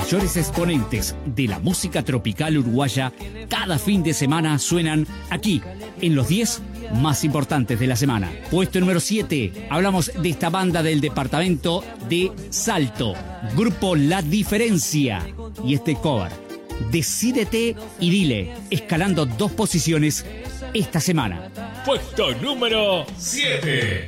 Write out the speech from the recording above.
mayores exponentes de la música tropical uruguaya cada fin de semana suenan aquí, en los 10 más importantes de la semana. Puesto número 7, hablamos de esta banda del departamento de Salto, grupo La Diferencia, y este cover, Decídete y Dile, escalando 2 posiciones esta semana. Puesto número 7.